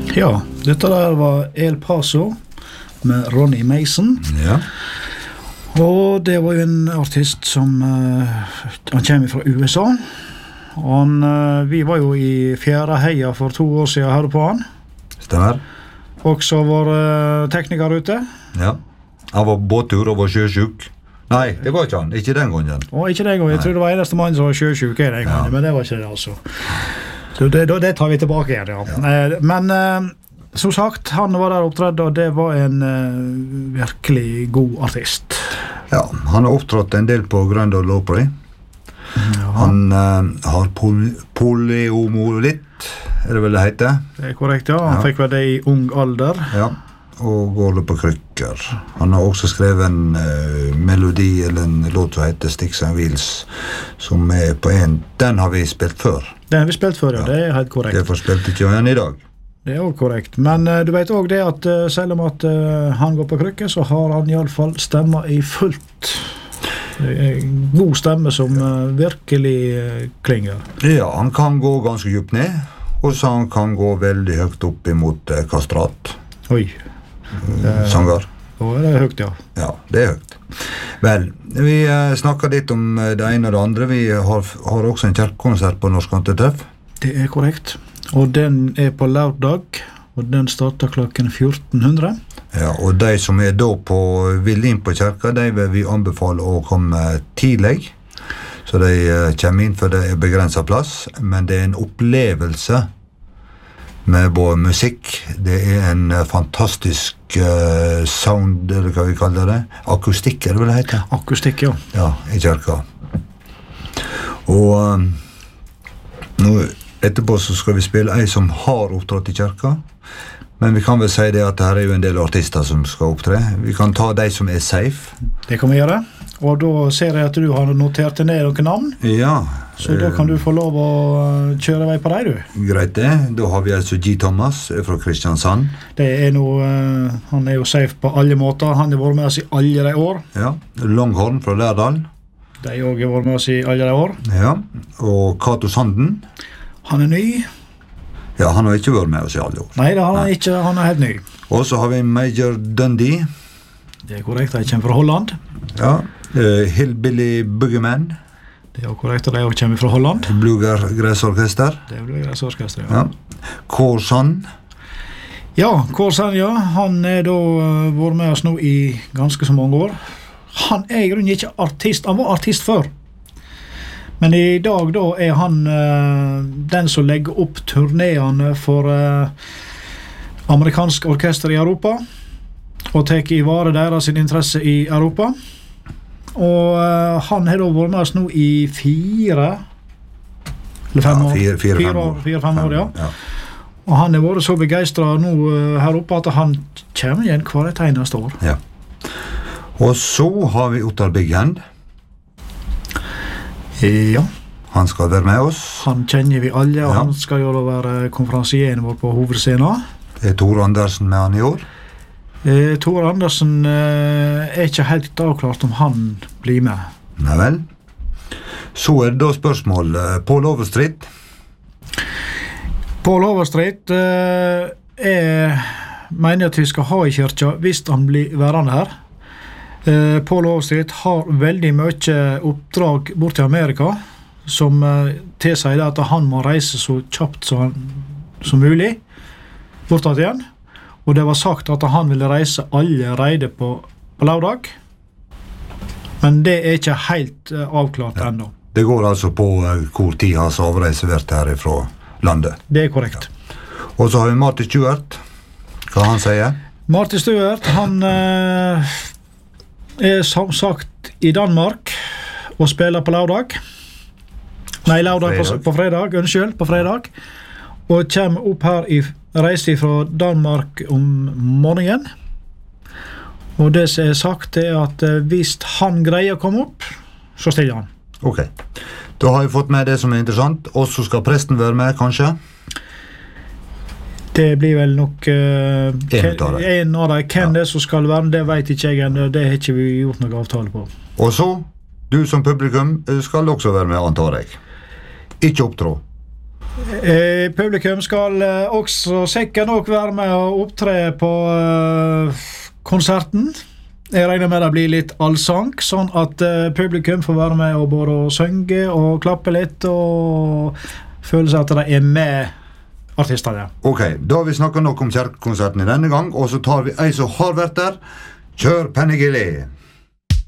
Ja, dette der var El Paso med Ronnie Mason. Ja. Og det var jo en artist som han kommer fra USA. Vi var jo i Fjæraheia for 2 år siden og hørte på han. Stemmer. Også vår tekniker ute. Ja. Han var båttur og var sjøsjuk. Nei, det var ikke han. Ikke den gangen. Og ikke den gangen. Jeg tror det var eneste mann som var sjøsjuk den gangen, men det var ikke det altså. Så det tar vi tilbake igjen, ja. Men som sagt, han var der opptredd, og det var en virkelig god artist. Ja, han har opptrådt en del på Grøndal Opry. Ja. Han har poliomyelitt, det vel det heter? Det korrekt, ja. Han fikk vel det i ung alder. Ja, og går det på krykker. Han har også skrevet en melodi, eller en låt som heter Sticks and Wheels, som på den har vi spilt før. Den har vi spilt før, ja. Det helt korrekt. Derfor spilte ikke han i dag. Det også korrekt. Men du vet også det at selv om at han går på krykke, så har han i alle fall stemmer i fullt. God stemme som virkelig klinger. Ja, han kan gå ganske djupt ned, og så han kan gå veldig høyt opp imot kastrat. Oi. Sanger. Og det høyt, ja. Ja, det høyt. Vel, vi snakker litt om det ene og det andre. Vi har også en kjerkekonsert på Norsk Antetreff. Det korrekt. Og den på lørdag, og den starter klokken 1400. Ja, og de som da vil inn på kjerka, de vil vi anbefale å komme tidlig. Så de kommer inn, for det begrenset plass, men det en opplevelse med både musikk. Det en fantastisk sound, eller hva vi kaller det. Akustikk, det vel det heter? Akustikk, ja. Ja, i kjerka. Og nå etterpå så skal vi spille en som har opptrådt i kjerka. Men vi kan vel si det at her jo en del artister som skal opptre. Vi kan ta de som safe. Det kan vi gjøre. Og da ser jeg at du har notert ned noen navn. Ja. Så da kan du få lov å kjøre vei på deg, du. Greit det. Da har vi altså G. Thomas fra Kristiansand. Det han jo safe på alle måter. Han har vært med oss i alle de år. Ja. Longhorn fra Lærdal. De har også vært med oss i alle de år. Ja. Og Kato Sanden. Han ny. Ja, han har ikke vært med oss i alle år. Nei, det har han ikke. Han helt ny. Og så har vi Major Dundee. Det korrekt. De kommer fra Holland. Ja. Hillbilly Boogeyman. Det korrekt, og de kommer fra Holland. Bluegrass Orkester. Det Bluegrass Orkester, ja. Korsan. Ja, Korsan, ja. Han da vært med oss nå i ganske så mange år. Han i grunnen ikke artist. Han var artist før. Men i dag da han den som legger opp turnéene for amerikansk orkester i Europa, og tar i vare deres interesse i Europa. Og han har da vært med oss nå i 4 eller 5 år. 4-5 år, ja. Og han har vært så begeistret nå her oppe at han kommer igjen hver et eneste år. Ja. Og så har vi Ottar Big Hand. Ja. Han skal være med oss. Han kjenner vi alle, og han skal jo da være konferansieren vår på hovedscenen. Det Tor Andersen med han i år. Tor Andersen ikke helt avklart om han blir med. Nei vel. Så det da spørsmål. Paul Overstreet. Paul Overstreet mener at vi skal ha i kyrkja hvis han blir værende her. Paul Overstreet har veldig mye oppdrag bort til Amerika som tilsier at han må reise så kjapt som mulig bortatt igjen. Og det var sagt at han ville reise allerede på lørdag. Men det ikke helt avklart ennå. Det går altså på hvor tid hans avreise vært her fra landet. Det korrekt. Og så har vi Marty Stewart. Hva han sier? Marty Stewart, han som sagt i Danmark og spiller på lørdag. Nei, lørdag på fredag, unnskyld, på fredag. Og kommer opp her reiser fra Danmark om morgenen. Og det som sagt at hvis han greier å komme opp, så stiller han. Ok. Da har vi fått med det som interessant. Og så skal presten være med, kanskje? Det blir vel nok en av dem. Hvem det som skal være, det vet ikke jeg ennå. Det har ikke vi gjort noen avtale på. Og så, du som publikum skal også være med, antar jeg. Ikke opptrå. Publikum skal også sikkert nok være med og opptre på konserten. Jeg regner med det blir litt allsang, sånn at publikum får være med og både synge og klappe litt og føle seg at de med artistene. Ok, da har vi snakket nok om kjerkekonserten i denne gang, og så tar vi ei som har vært der. Kjør Penny Gilly!